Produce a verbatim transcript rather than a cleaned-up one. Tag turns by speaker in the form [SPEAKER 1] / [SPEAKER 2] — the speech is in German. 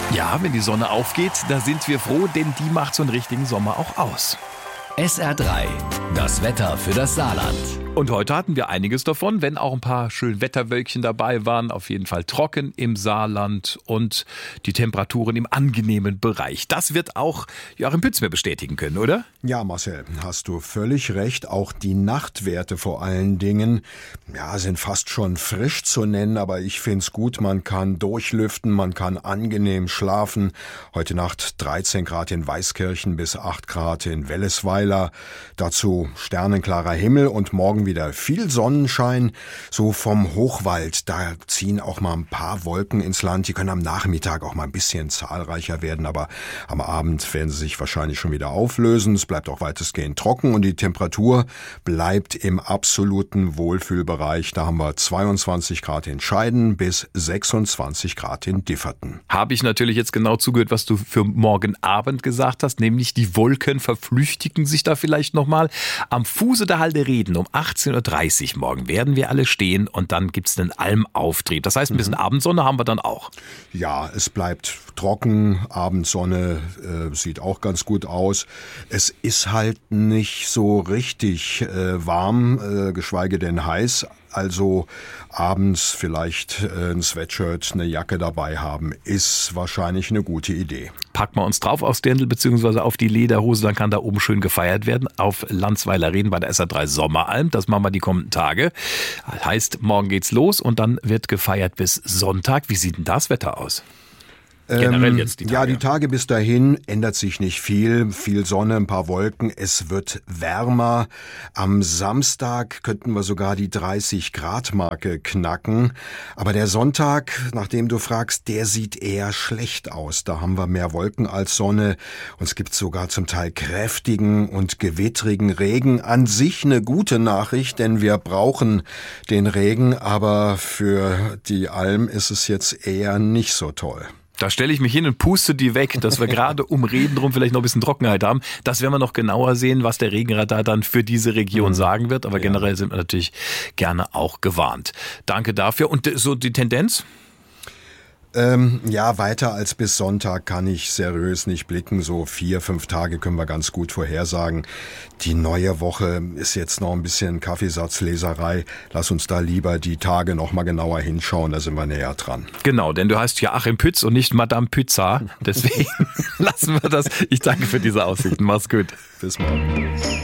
[SPEAKER 1] Ja, wenn die Sonne aufgeht, da sind wir froh, denn die macht so einen richtigen Sommer auch aus.
[SPEAKER 2] S R drei, das Wetter für das Saarland.
[SPEAKER 1] Und heute hatten wir einiges davon, wenn auch ein paar schöne Wetterwölkchen dabei waren. Auf jeden Fall trocken im Saarland und die Temperaturen im angenehmen Bereich. Das wird auch Joachim Pütz mir bestätigen können, oder?
[SPEAKER 3] Ja, Marcel, hast du völlig recht. Auch die Nachtwerte vor allen Dingen, ja, sind fast schon frisch zu nennen, aber ich find's gut. Man kann durchlüften, man kann angenehm schlafen. Heute Nacht dreizehn Grad in Weißkirchen bis acht Grad in Wellesweiler. Dazu sternenklarer Himmel und morgen wieder viel Sonnenschein. So vom Hochwald, da ziehen auch mal ein paar Wolken ins Land. Die können am Nachmittag auch mal ein bisschen zahlreicher werden, aber am Abend werden sie sich wahrscheinlich schon wieder auflösen. Es bleibt auch weitestgehend trocken und die Temperatur bleibt im absoluten Wohlfühlbereich. Da haben wir zweiundzwanzig Grad in Scheiden bis sechsundzwanzig Grad in Differten.
[SPEAKER 1] Habe ich natürlich jetzt genau zugehört, was du für morgen Abend gesagt hast, nämlich die Wolken verflüchtigen sich da vielleicht nochmal. Am Fuße der Halde Reden um achtzehn Uhr dreißig morgen werden wir alle stehen und dann gibt's einen Almauftrieb. Das heißt, ein bisschen Abendsonne haben wir dann auch.
[SPEAKER 3] Ja, es bleibt trocken, Abendsonne äh, sieht auch ganz gut aus. Es ist halt nicht so richtig äh, warm, äh, geschweige denn heiß. Also abends vielleicht äh, ein Sweatshirt, eine Jacke dabei haben, ist wahrscheinlich eine gute Idee.
[SPEAKER 1] Packen wir uns drauf aufs Dirndl bzw. auf die Lederhose, dann kann da oben schön gefeiert werden auf Landsweiler Reden bei der S R drei Sommeralm. Das machen wir die kommenden Tage. Heißt, morgen geht's los und dann wird gefeiert bis Sonntag. Wie sieht denn das Wetter aus? Generell jetzt die Tage.
[SPEAKER 3] Ja, die Tage bis dahin ändert sich nicht viel. Viel Sonne, ein paar Wolken. Es wird wärmer. Am Samstag könnten wir sogar die dreißig Grad Marke knacken. Aber der Sonntag, nach dem du fragst, der sieht eher schlecht aus. Da haben wir mehr Wolken als Sonne. Und es gibt sogar zum Teil kräftigen und gewittrigen Regen. An sich eine gute Nachricht, denn wir brauchen den Regen. Aber für die Alm ist es jetzt eher nicht so toll.
[SPEAKER 1] Da stelle ich mich hin und puste die weg, dass wir gerade um Reden rum vielleicht noch ein bisschen Trockenheit haben. Das werden wir noch genauer sehen, was der Regenradar dann für diese Region sagen wird. Aber ja, generell sind wir natürlich gerne auch gewarnt. Danke dafür. Und so die Tendenz?
[SPEAKER 3] Ähm, ja, weiter als bis Sonntag kann ich seriös nicht blicken. So vier, fünf Tage können wir ganz gut vorhersagen. Die neue Woche ist jetzt noch ein bisschen Kaffeesatzleserei. Lass uns da lieber die Tage noch mal genauer hinschauen, da sind wir näher dran.
[SPEAKER 1] Genau, denn du heißt ja Joachim Pütz und nicht Madame Pützer. Deswegen lassen wir das. Ich danke für diese Aussichten. Mach's gut.
[SPEAKER 3] Bis morgen.